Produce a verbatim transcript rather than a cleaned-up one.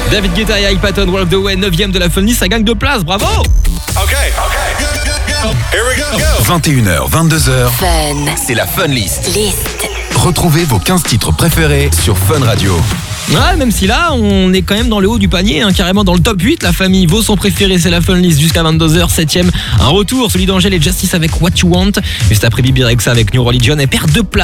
David Guetta et Ike Patton, Walk the Way, neuvième de la Fun List, ça gagne de place, bravo. Ok, ok, here we go, go. vingt et une heures, vingt-deux heures, Fun. c'est la Fun List. List. Retrouvez vos quinze titres préférés sur Fun Radio. Ouais, même si là, on est quand même dans le haut du panier, hein, carrément dans le top huit, la famille. Vos sons préférés, c'est la Fun List jusqu'à vingt-deux heures, septième. Un retour, celui d'Angèle et Justice avec What You Want. Juste après Bibi Rexa avec New Religion et perd deux places.